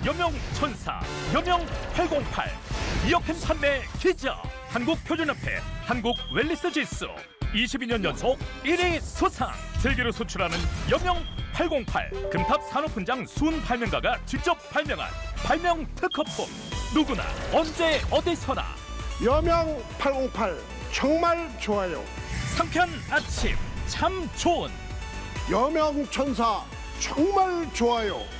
여명천사 여명808 2억 회 판매 기적. 한국표준협회 한국웰니스 지수 22년 연속 1위 수상. 세계로 수출하는 여명808 금탑 산업훈장 순 발명가가 직접 발명한 발명 특허품. 누구나 언제 어디서나 여명 808 정말 좋아요. 상쾌한 아침 참 좋은 여명 천사 정말 좋아요.